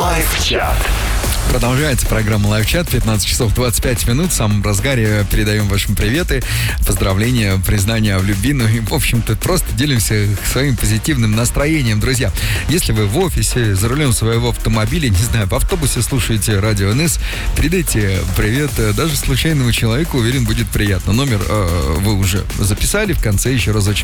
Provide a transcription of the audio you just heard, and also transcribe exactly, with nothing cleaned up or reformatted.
Лайв-чат. Продолжается программа «Лайв-чат». пятнадцать часов двадцать пять минут. В самом разгаре передаем вашим приветы, поздравления, признания в любви. Ну и, в общем-то, просто делимся своим позитивным настроением, друзья. Если вы в офисе, за рулем своего автомобиля, не знаю, в автобусе слушаете радио эн эс, передайте привет даже случайному человеку, уверен, будет приятно. Номер э, вы уже записали, в конце еще разочек